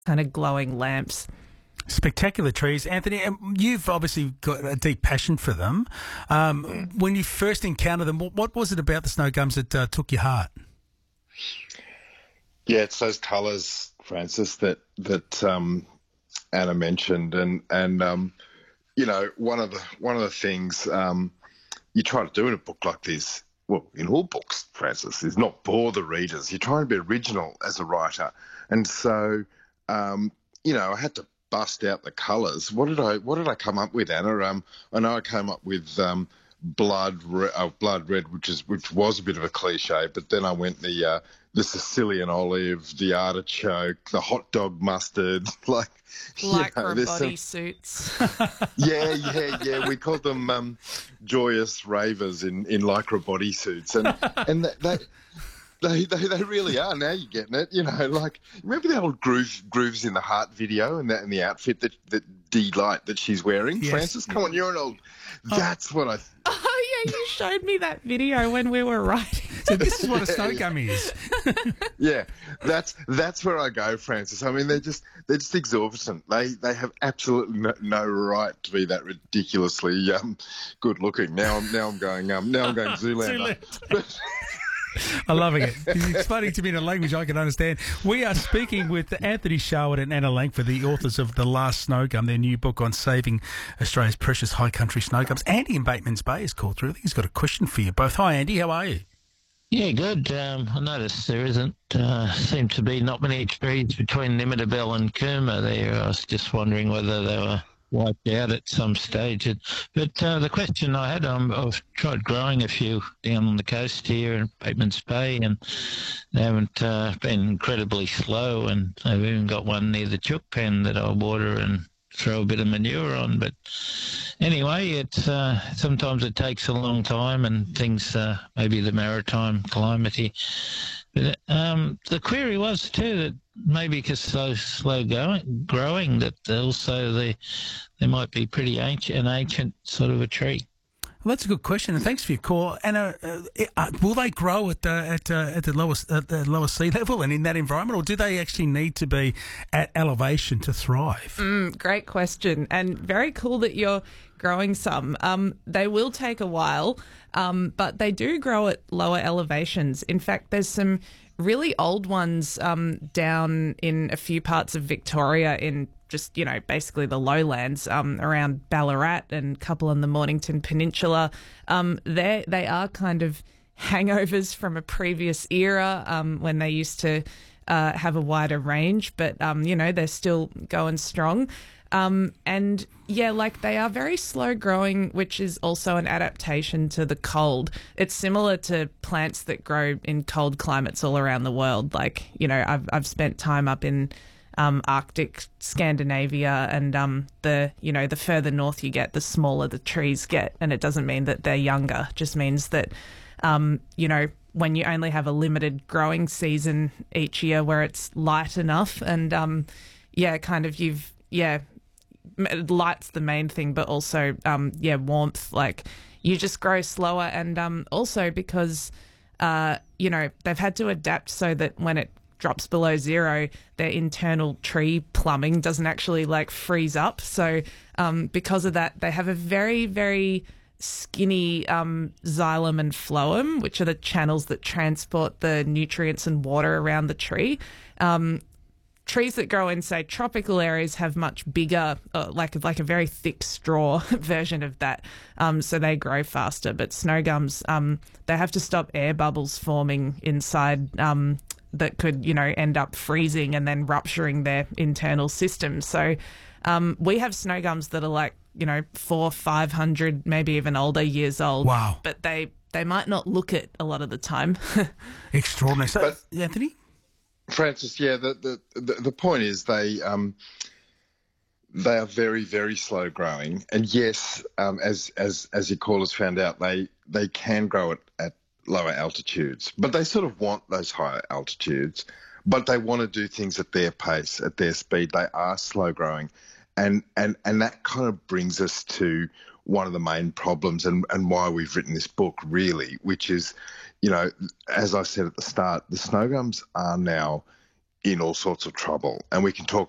kind of glowing lamps. Spectacular trees. Anthony, you've obviously got a deep passion for them. When you first encountered them, what was it about the snow gums that took your heart? Yeah, it's those colours, Francis, that Anna mentioned, and one of the things you try to do in a book like this, well, in all books, Francis, is not bore the readers. You're trying to be original as a writer, and so I had to bust out the colours. What did I come up with, Anna? I know I came up with blood red, which was a bit of a cliche, but then I went the Sicilian olive, the artichoke, the hot dog mustard, Lycra bodysuits. Yeah. We called them joyous ravers in Lycra bodysuits, and they really are. Now you're getting it. Remember the old grooves in the heart video and the outfit that Delight that she's wearing, yes. Francis? Come on, you're an old. That's what I. Oh yeah, you showed me that video when we were writing. So this is what a snow gum is. Yeah, that's where I go, Francis. I mean, they're just exorbitant. They have absolutely no right to be that ridiculously good looking. Now I'm going Zoolander. I'm loving it. He's explaining to me in a language I can understand. We are speaking with Anthony Sherwood and Anna Langford, the authors of The Last Snow Gum, their new book on saving Australia's precious high country snow gums. Andy in Bateman's Bay is called through. I think he's got a question for you both. Hi, Andy. How are you? Yeah, good. I noticed there seem to be not many trees between Nimittabelle and Cooma there. I was just wondering whether they were wiped out at some stage. But the question I had, I've tried growing a few down on the coast here in Bateman's Bay, and they haven't been incredibly slow, and I've even got one near the chook pen that I'll water and throw a bit of manure on. But anyway, it's sometimes it takes a long time, and things maybe the maritime climate. But the query was too that maybe because so slow growing that also they might be pretty ancient sort of a tree. Well, that's a good question, and thanks for your call. Anna, will they grow at the lowest sea level and in that environment, or do they actually need to be at elevation to thrive? Great question, and very cool that you're growing some. They will take a while, but they do grow at lower elevations. In fact, there's some really old ones down in a few parts of Victoria in just, basically the lowlands around Ballarat and a couple on the Mornington Peninsula. They are kind of hangovers from a previous era when they used to have a wider range, but, they're still going strong. And yeah, they are very slow growing, which is also an adaptation to the cold. It's similar to plants that grow in cold climates all around the world. I've spent time up in Arctic Scandinavia, and the further north you get, the smaller the trees get, and it doesn't mean that they're younger. It just means that when you only have a limited growing season each year where it's light enough, and light's the main thing, but also warmth. You just grow slower, and also because they've had to adapt so that when it drops below zero, their internal tree plumbing doesn't actually freeze up. So because of that, they have a very, very skinny xylem and phloem, which are the channels that transport the nutrients and water around the tree. Trees that grow in, say, tropical areas have much bigger, like a very thick straw version of that, so they grow faster. But snow gums, they have to stop air bubbles forming inside that could, end up freezing and then rupturing their internal system. So we have snow gums that are 400-500, maybe even older years old. Wow. But they might not look it a lot of the time. Extraordinary. So, Anthony? Francis, yeah, the point is they are very, very slow growing, and yes, as your callers found out, they can grow at lower altitudes, but they sort of want those higher altitudes, but they want to do things at their pace, at their speed. They are slow growing, and that kind of brings us to one of the main problems and why we've written this book, really, which is, as I said at the start, the snow gums are now in all sorts of trouble, and we can talk